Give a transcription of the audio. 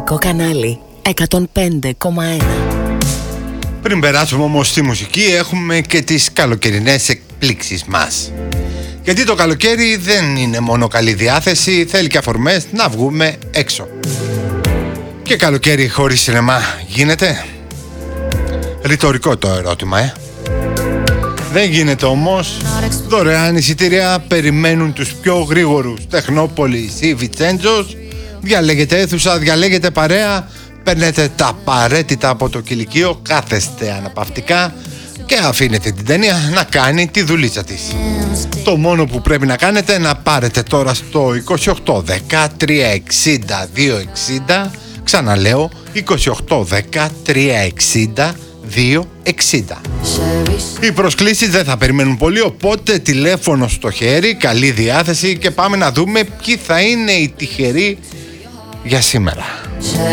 Ραδιοφωνικό κανάλι 105,1. Πριν περάσουμε όμως στη μουσική, έχουμε και τις καλοκαιρινές εκπλήξεις μας. Γιατί το καλοκαίρι δεν είναι μόνο καλή διάθεση, θέλει και αφορμές να βγούμε έξω. Και καλοκαίρι χωρίς σινεμά γίνεται? Ρητορικό το ερώτημα, Δεν γίνεται όμως. Δωρεάν εισιτήρια περιμένουν τους πιο γρήγορους. Τεχνόπολης ή Βιτσέντζος. Διαλέγετε αίθουσα, διαλέγετε παρέα, παίρνετε τα απαραίτητα από το κηλικείο, κάθεστε αναπαυτικά και αφήνετε την ταινία να κάνει τη δουλίτσα της. Το μόνο που πρέπει να κάνετε να πάρετε τώρα στο 28 10 360 260, ξαναλέω 28 10 360 260. Οι προσκλήσεις δεν θα περιμένουν πολύ, οπότε τηλέφωνο στο χέρι, καλή διάθεση και πάμε να δούμε ποιοι θα είναι οι τυχεροί για σήμερα.